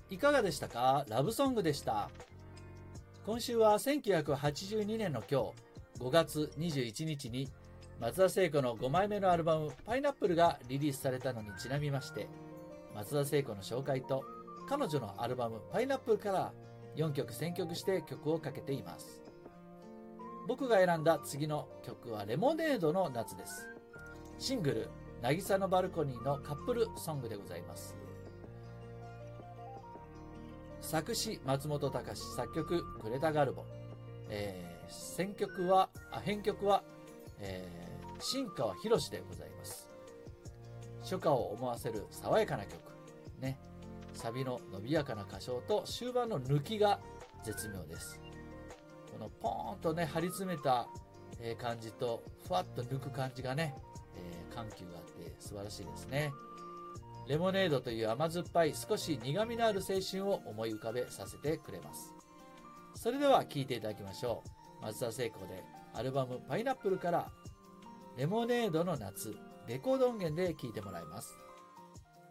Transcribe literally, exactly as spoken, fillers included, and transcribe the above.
いかがでしたか？ラブソングでした。今週はせんきゅうひゃくはちじゅうにねんの今日、ごがつにじゅういちにちに松田聖子のごまいめのアルバムパイナップルがリリースされたのにちなみまして、松田聖子の紹介と彼女のアルバムパイナップルからよんきょく選曲して曲をかけています。僕が選んだ次の曲はレモネードの夏です。シングル渚のバルコニーのカップルソングでございます。作詞松本隆、作曲グレタ・ガルボ、えー、選曲はあ編曲は、えー、新川博でございます。初夏を思わせる爽やかな曲ね、サビの伸びやかな歌唱と終盤の抜きが絶妙です。このポーンとね張り詰めた感じとふわっと抜く感じがね、えー、緩急があって素晴らしいですね。レモネードという甘酸っぱい少し苦味のある青春を思い浮かべさせてくれます。それでは聴いていただきましょう。松田聖子でアルバムパイナップルからレモネードの夏、レコード音源で聴いてもらいます。